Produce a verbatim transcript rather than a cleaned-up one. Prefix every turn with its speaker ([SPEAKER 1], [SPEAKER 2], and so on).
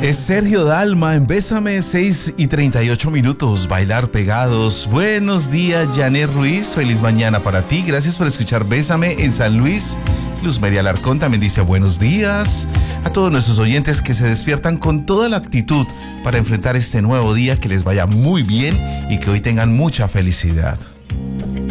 [SPEAKER 1] Es Sergio Dalma en Bésame, seis y treinta y ocho minutos, bailar pegados. Buenos días, Janet Ruiz, feliz mañana para ti. Gracias por escuchar Bésame en San Luis. Luz María Alarcón también dice buenos días. A todos nuestros oyentes que se despiertan con toda la actitud para enfrentar este nuevo día, que les vaya muy bien y que hoy tengan mucha felicidad.